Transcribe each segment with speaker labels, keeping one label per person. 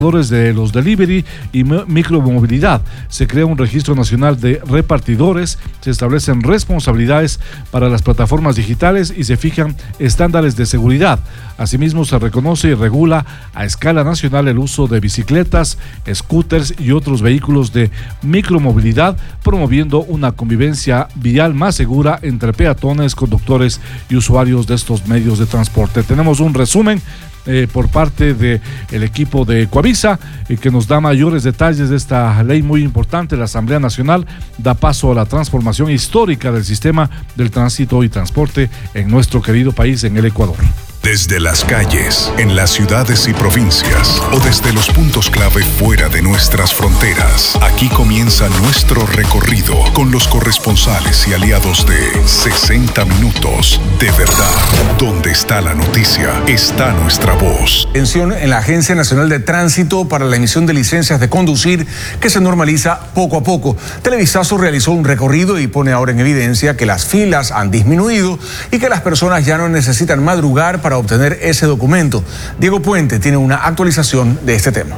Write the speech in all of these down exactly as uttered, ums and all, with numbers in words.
Speaker 1: de los delivery y micromovilidad. Se crea un registro nacional de repartidores, se establecen responsabilidades para las plataformas digitales y se fijan estándares de seguridad. Asimismo, se reconoce y regula a escala nacional el uso de bicicletas, scooters y otros vehículos de micromovilidad, promoviendo una convivencia vial más segura entre peatones, conductores y usuarios de estos medios de transporte. Tenemos un resumen Eh, por parte del equipo de Coavisa, eh, que nos da mayores detalles de esta ley muy importante. La Asamblea Nacional da paso a la transformación histórica del sistema del tránsito y transporte en nuestro querido país, en el Ecuador.
Speaker 2: Desde las calles, en las ciudades y provincias, o desde los puntos clave fuera de nuestras fronteras, aquí comienza nuestro recorrido con los corresponsales y aliados de sesenta Minutos de Verdad. Donde está la noticia, está nuestra voz.
Speaker 3: Atención en la Agencia Nacional de Tránsito para la emisión de licencias de conducir, que se normaliza poco a poco. Televisazo realizó un recorrido y pone ahora en evidencia que las filas han disminuido y que las personas ya no necesitan madrugar para para obtener ese documento. Diego Puente tiene una actualización de este tema.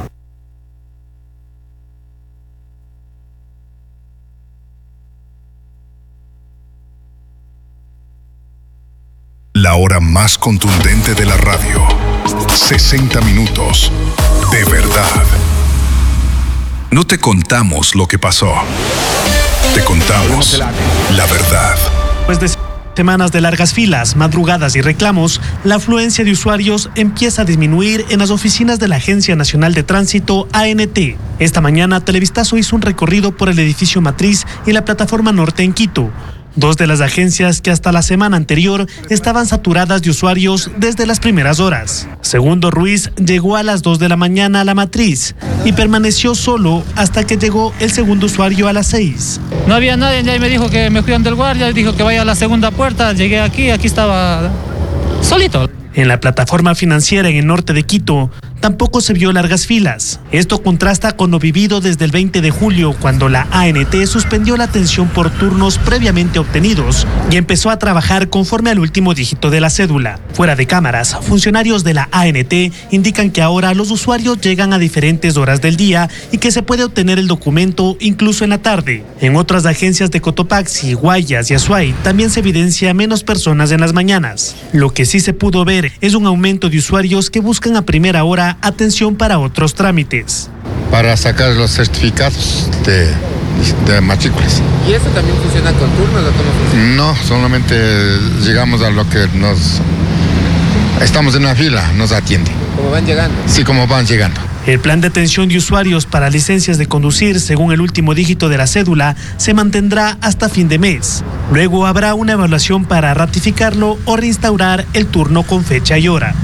Speaker 2: La hora más contundente de la radio. sesenta Minutos de Verdad. No te contamos lo que pasó. Te contamos la verdad.
Speaker 4: Pues de semanas de largas filas, madrugadas y reclamos, la afluencia de usuarios empieza a disminuir en las oficinas de la Agencia Nacional de Tránsito, A N T. Esta mañana, Televistazo hizo un recorrido por el edificio matriz y la plataforma norte en Quito, dos de las agencias que hasta la semana anterior estaban saturadas de usuarios desde las primeras horas. Segundo Ruiz llegó a las dos de la mañana a la matriz y permaneció solo hasta que llegó el segundo usuario a las seis.
Speaker 5: No había nadie, ya me dijo que me cuidan del guardia, dijo que vaya a la segunda puerta, llegué aquí, aquí estaba solito.
Speaker 4: En la plataforma financiera en el norte de Quito tampoco se vio largas filas. Esto contrasta con lo vivido desde el veinte de julio, cuando la A N T suspendió la atención por turnos previamente obtenidos y empezó a trabajar conforme al último dígito de la cédula. Fuera de cámaras, funcionarios de la A N T indican que ahora los usuarios llegan a diferentes horas del día y que se puede obtener el documento incluso en la tarde. En otras agencias de Cotopaxi, Guayas y Azuay también se evidencia menos personas en las mañanas. Lo que sí se pudo ver es un aumento de usuarios que buscan a primera hora atención para otros trámites.
Speaker 6: Para sacar los certificados de, de matrículas.
Speaker 7: ¿Y eso también funciona con turnos o cómo funciona?
Speaker 6: No, solamente llegamos a lo que nos... Estamos en una fila, nos atiende.
Speaker 7: ¿Cómo van llegando?
Speaker 6: Sí, como van llegando.
Speaker 4: El plan de atención de usuarios para licencias de conducir, según el último dígito de la cédula, se mantendrá hasta fin de mes. Luego habrá una evaluación para ratificarlo o reinstaurar el turno con fecha y hora.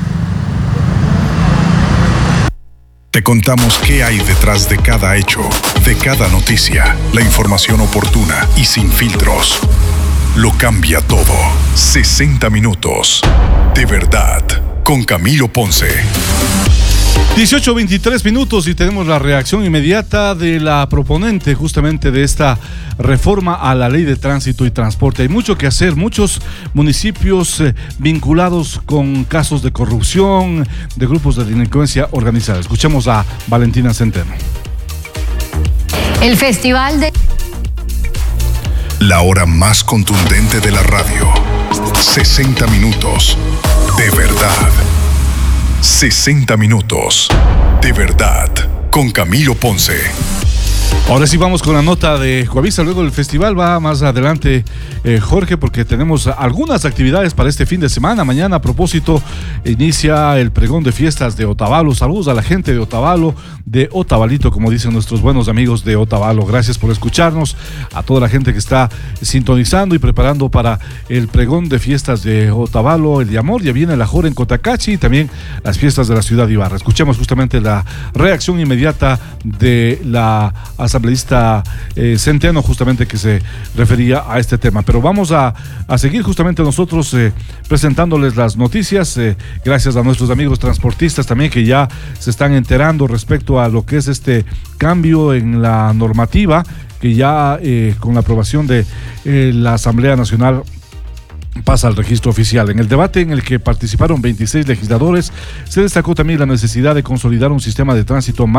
Speaker 2: Te contamos qué hay detrás de cada hecho, de cada noticia, la información oportuna y sin filtros. Lo cambia todo. sesenta Minutos de Verdad con Camilo Ponce.
Speaker 1: dieciocho veintitrés minutos y tenemos la reacción inmediata de la proponente justamente de esta reforma a la ley de tránsito y transporte. Hay mucho que hacer, muchos municipios eh, vinculados con casos de corrupción, de grupos de delincuencia organizada. Escuchemos a Valentina Centeno.
Speaker 8: El festival de...
Speaker 2: La hora más contundente de la radio. sesenta Minutos de Verdad. sesenta Minutos de Verdad con Camilo Ponce.
Speaker 1: Ahora sí vamos con la nota de Coavisa. Luego el festival va más adelante, eh, Jorge, porque tenemos algunas actividades para este fin de semana. Mañana, a propósito, inicia el pregón de fiestas de Otavalo. Saludos a la gente de Otavalo, de Otavalito, como dicen nuestros buenos amigos de Otavalo. Gracias por escucharnos, a toda la gente que está sintonizando y preparando para el pregón de fiestas de Otavalo, el de Amor. Ya viene la Jora en Cotacachi y también las fiestas de la ciudad de Ibarra. Escuchemos justamente la reacción inmediata de la asambleísta eh, Centeno, justamente, que se refería a este tema. Pero vamos a, a seguir justamente nosotros eh, presentándoles las noticias, eh, gracias a nuestros amigos transportistas también, que ya se están enterando respecto a lo que es este cambio en la normativa, que ya eh, con la aprobación de eh, la Asamblea Nacional pasa al registro oficial. En el debate en el que participaron veintiséis legisladores, se destacó también la necesidad de consolidar un sistema de tránsito más